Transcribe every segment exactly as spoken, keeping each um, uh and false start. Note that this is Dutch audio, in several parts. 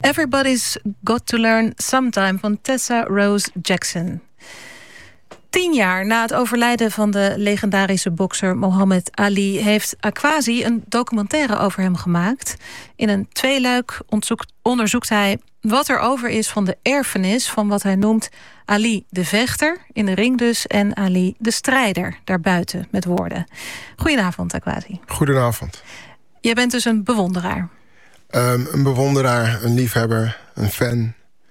Everybody's Got to Learn Sometime van Tessa Rose Jackson. Tien jaar na het overlijden van de legendarische bokser Muhammad Ali heeft Akwasi een documentaire over hem gemaakt. In een tweeluik onderzoekt, onderzoekt hij wat er over is van de erfenis van wat hij noemt Ali de vechter, in de ring dus, en Ali de strijder, daarbuiten met woorden. Goedenavond, Akwasi. Goedenavond. Jij bent dus een bewonderaar. Um, een bewonderaar, een liefhebber, een fan.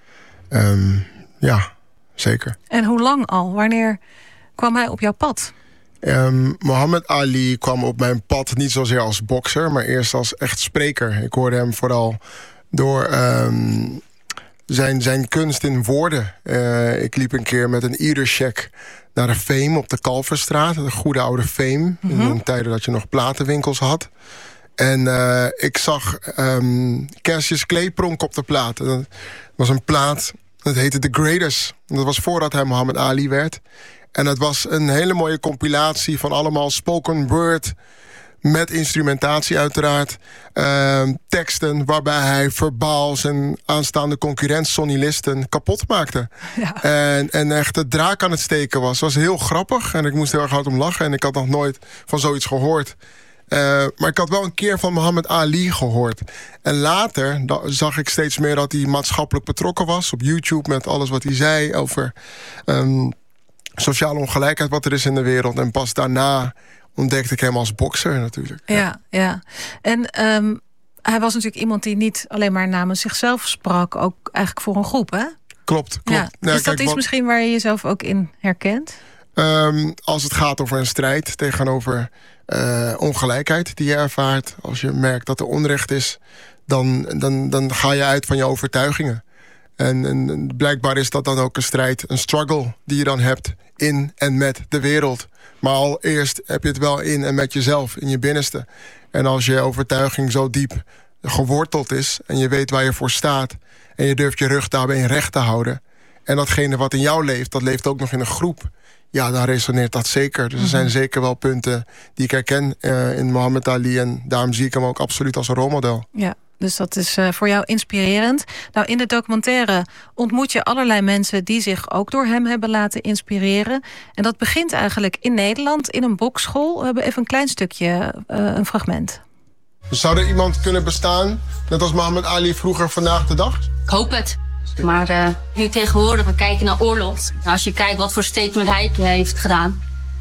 Um, ja, zeker. En hoe lang al? Wanneer kwam hij op jouw pad? Um, Muhammad Ali kwam op mijn pad niet zozeer als bokser, maar eerst als echt spreker. Ik hoorde hem vooral door um, zijn, zijn kunst in woorden. Uh, ik liep een keer met een eatercheck naar de Fame op de Kalverstraat. De goede oude Fame. Mm-hmm. In een tijden dat je nog platenwinkels had. En uh, ik zag um, Cassius Clay pronk op de plaat. Dat was een plaat, dat heette The Greatest. Dat was voordat hij Muhammad Ali werd. En het was een hele mooie compilatie van allemaal spoken word, met instrumentatie uiteraard. Uh, teksten waarbij hij verbaal zijn aanstaande concurrent Sonny Liston kapot maakte. Ja. En, en echt de draak aan het steken was. Het was heel grappig en ik moest heel erg hard om lachen. En ik had nog nooit van zoiets gehoord. Uh, maar ik had wel een keer van Muhammad Ali gehoord. En later da- zag ik steeds meer dat hij maatschappelijk betrokken was op YouTube met alles wat hij zei over um, sociale ongelijkheid wat er is in de wereld. En pas daarna ontdekte ik hem als bokser natuurlijk. Ja, ja. ja. En um, hij was natuurlijk iemand die niet alleen maar namens zichzelf sprak, ook eigenlijk voor een groep, hè? Klopt, klopt. Ja. Nou, is dat kijk, iets wat... misschien waar je jezelf ook in herkent? Um, als het gaat over een strijd tegenover uh, ongelijkheid die je ervaart, als je merkt dat er onrecht is, dan, dan, dan ga je uit van je overtuigingen. En, en blijkbaar is dat dan ook een strijd, een struggle die je dan hebt in en met de wereld. Maar allereerst heb je het wel in en met jezelf, in je binnenste. En als je overtuiging zo diep geworteld is en je weet waar je voor staat en je durft je rug daarbij recht te houden, en datgene wat in jou leeft, dat leeft ook nog in een groep, ja, dan resoneert dat zeker. Dus er zijn zeker wel punten die ik herken uh, in Muhammad Ali. En daarom zie ik hem ook absoluut als een rolmodel. Ja, dus dat is uh, voor jou inspirerend. Nou, in de documentaire ontmoet je allerlei mensen die zich ook door hem hebben laten inspireren. En dat begint eigenlijk in Nederland, in een bokschool. We hebben even een klein stukje, uh, een fragment. Zou er iemand kunnen bestaan, net als Muhammad Ali vroeger vandaag de dag? Ik hoop het. Maar uh, nu tegenwoordig, we kijken naar oorlog. Nou, als je kijkt wat voor statement hij heeft gedaan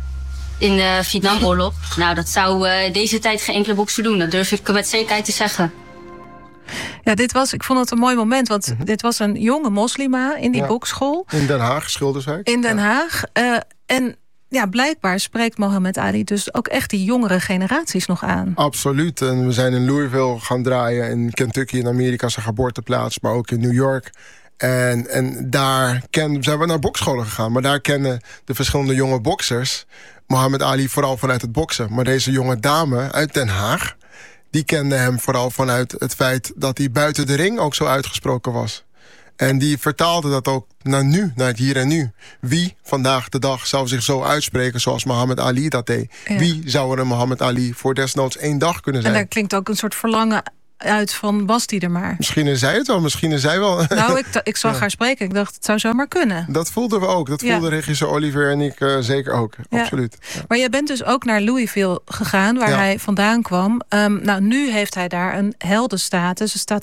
in de Vietnamoorlog, nou, dat zou uh, deze tijd geen enkele bokser doen. Dat durf ik met zekerheid te zeggen. Ja, dit was, ik vond het een mooi moment, want mm-hmm. dit was een jonge moslima in die ja. bokschool. In Den Haag, Schilderswijk. In Den ja. Haag. Uh, en ja, blijkbaar spreekt Muhammad Ali dus ook echt die jongere generaties nog aan. Absoluut. En we zijn in Louisville gaan draaien, in Kentucky in Amerika, zijn geboorteplaats, maar ook in New York. En, en daar ken, zijn we naar bokscholen gegaan. Maar daar kennen de verschillende jonge boksers Muhammad Ali vooral vanuit het boksen. Maar deze jonge dame uit Den Haag, die kende hem vooral vanuit het feit dat hij buiten de ring ook zo uitgesproken was. En die vertaalde dat ook naar nu, naar het hier en nu. Wie vandaag de dag zou zich zo uitspreken zoals Muhammad Ali dat deed? Ja. Wie zou er een Muhammad Ali voor desnoods één dag kunnen zijn? En daar klinkt ook een soort verlangen uit van, was die er maar. Misschien is zij het wel, misschien is zij wel. Nou, ik, ik zag ja. haar spreken. Ik dacht, het zou zomaar kunnen. Dat voelden we ook. Dat voelde ja. regisseur Oliver en ik uh, zeker ook. Ja. Absoluut. Ja. Maar jij bent dus ook naar Louisville gegaan, waar ja. hij vandaan kwam. Um, nou, nu heeft hij daar een heldenstatus. Er staat